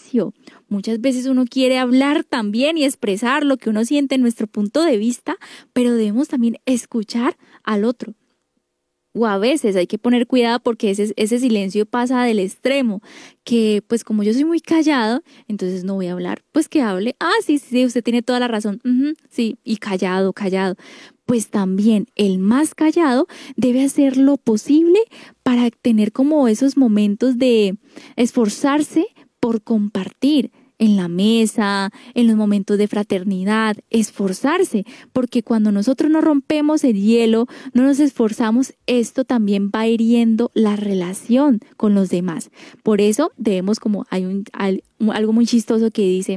silencio. Muchas veces uno quiere hablar también y expresar lo que uno siente en nuestro punto de vista, pero debemos también escuchar al otro. O a veces hay que poner cuidado porque ese silencio pasa del extremo, que pues como yo soy muy callado, entonces no voy a hablar, pues que hable. Sí, usted tiene toda la razón. Sí, y callado. Pues también el más callado debe hacer lo posible para tener como esos momentos de esforzarse por compartir en la mesa, en los momentos de fraternidad, esforzarse, porque cuando nosotros no rompemos el hielo, no nos esforzamos, esto también va hiriendo la relación con los demás. Por eso debemos, como algo muy chistoso que dice,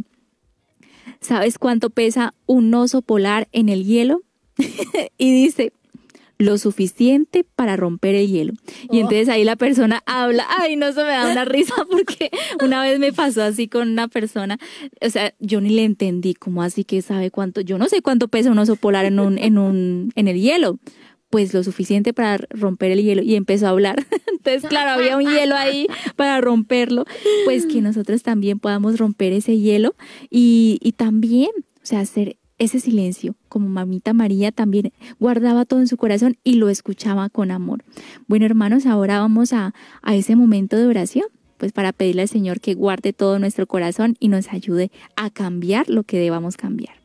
¿sabes cuánto pesa un oso polar en el hielo? Y dice, lo suficiente para romper el hielo. Y entonces ahí la persona habla, no, eso me da una risa porque una vez me pasó así con una persona, o sea, yo ni le entendí, ¿cómo así que sabe cuánto? Yo no sé cuánto pesa un oso polar en el hielo. Pues lo suficiente para romper el hielo, y empezó a hablar. Entonces, claro, había un hielo ahí para romperlo, pues que nosotros también podamos romper ese hielo y también, o sea, hacer ese silencio, como Mamita María también guardaba todo en su corazón y lo escuchaba con amor. Bueno, hermanos, ahora vamos a ese momento de oración, pues para pedirle al Señor que guarde todo nuestro corazón y nos ayude a cambiar lo que debamos cambiar.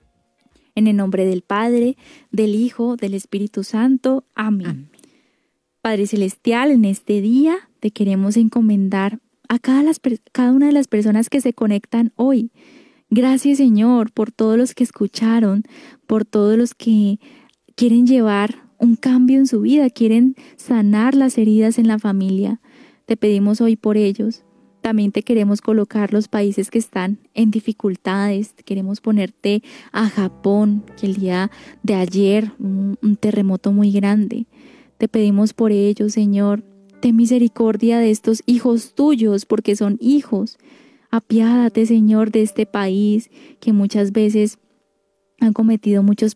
En el nombre del Padre, del Hijo, del Espíritu Santo. Amén. Padre Celestial, en este día te queremos encomendar a cada una de las personas que se conectan hoy. Gracias, Señor, por todos los que escucharon, por todos los que quieren llevar un cambio en su vida, quieren sanar las heridas en la familia. Te pedimos hoy por ellos. También te queremos colocar los países que están en dificultades. Queremos ponerte a Japón, que el día de ayer un terremoto muy grande. Te pedimos por ellos, Señor. Ten misericordia de estos hijos tuyos, porque son hijos. Apiádate, Señor, de este país que muchas veces hemos cometido muchos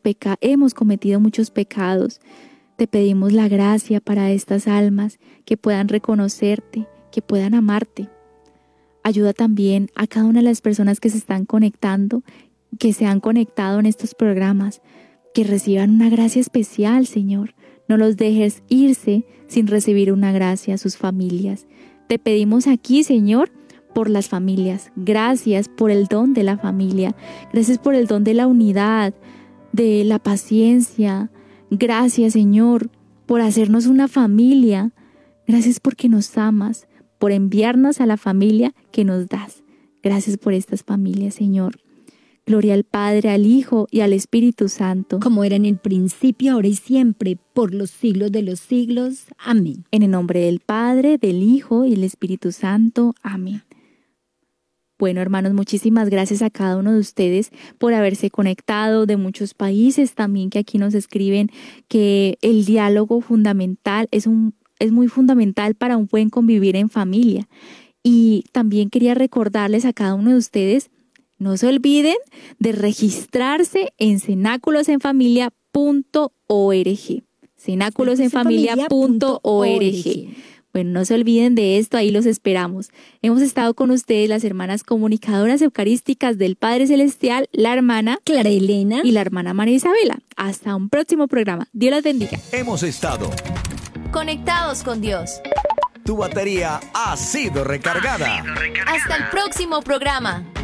pecados. Te pedimos la gracia para estas almas, que puedan reconocerte, que puedan amarte. Ayuda también a cada una de las personas que se están conectando, que se han conectado en estos programas, que reciban una gracia especial, Señor. No los dejes irse sin recibir una gracia a sus familias. Te pedimos aquí, Señor, por las familias. Gracias por el don de la familia. Gracias por el don de la unidad, de la paciencia. Gracias, Señor, por hacernos una familia. Gracias porque nos amas, por enviarnos a la familia que nos das. Gracias por estas familias, Señor. Gloria al Padre, al Hijo y al Espíritu Santo. Como era en el principio, ahora y siempre, por los siglos de los siglos. Amén. En el nombre del Padre, del Hijo y del Espíritu Santo. Amén. Bueno, hermanos, muchísimas gracias a cada uno de ustedes por haberse conectado, de muchos países también que aquí nos escriben que el diálogo fundamental es muy fundamental para un buen convivir en familia. Y también quería recordarles a cada uno de ustedes, no se olviden de registrarse en cenáculosenfamilia.org. cenáculosenfamilia.org. Bueno, no se olviden de esto, ahí los esperamos. Hemos estado con ustedes las hermanas comunicadoras eucarísticas del Padre Celestial, la hermana Clara Elena y la hermana María Isabela. Hasta un próximo programa. Dios los bendiga. Hemos estado conectados con Dios. Tu batería ha sido recargada. Hasta el próximo programa.